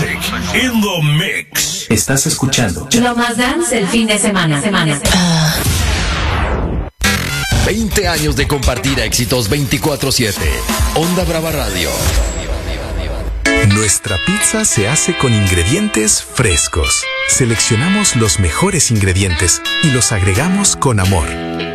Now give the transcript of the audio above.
Music in the mix. Estás escuchando Lo más dance el fin de semana. 20 años de compartir éxitos 24/7. Onda Brava Radio. Nuestra pizza se hace con ingredientes frescos. Seleccionamos los mejores ingredientes y los agregamos con amor.